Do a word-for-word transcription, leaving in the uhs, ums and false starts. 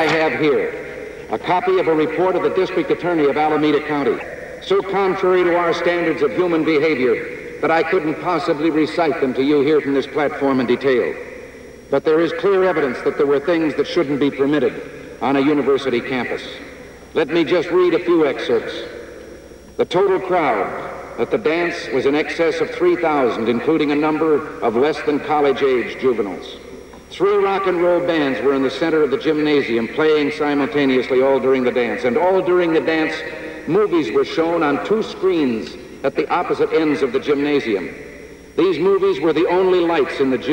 I have here a copy of a report of the District Attorney of Alameda County, so contrary to our standards of human behavior that I couldn't possibly recite them to you here from this platform in detail. But there is clear evidence that there were things that shouldn't be permitted on a university campus. Let me just read a few excerpts. The total crowd at the dance was in excess of three thousand, including a number of less than college-age juveniles. Three rock and roll bands were in the center of the gymnasium, playing simultaneously all during the dance. And all during the dance, movies were shown on two screens at the opposite ends of the gymnasium. These movies were the only lights in the gym.